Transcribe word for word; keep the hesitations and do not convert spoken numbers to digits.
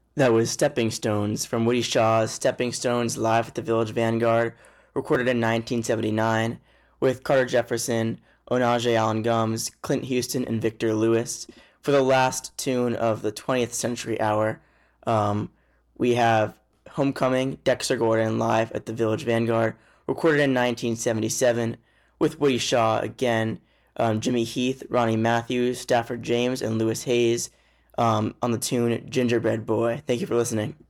That was Stepping Stones from Woody Shaw's Stepping Stones Live at the Village Vanguard, recorded in nineteen seventy-nine, with Carter Jefferson, Onaje Allen Gums, Clint Houston, and Victor Lewis. For the last tune of the twentieth Century Hour, um, we have Homecoming, Dexter Gordon Live at the Village Vanguard, recorded in nineteen seventy-seven, with Woody Shaw again, um, Jimmy Heath, Ronnie Matthews, Stafford James, and Lewis Hayes, um, on the tune Gingerbread Boy. Thank you for listening.